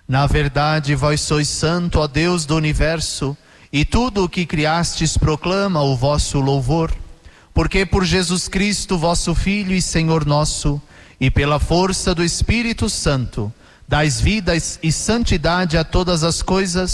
Na verdade, vós sois santo, ó Deus do universo, e tudo o que criastes proclama o vosso louvor. Porque por Jesus Cristo, vosso Filho e Senhor nosso, e pela força do Espírito Santo, dais vida e santidade a todas as coisas,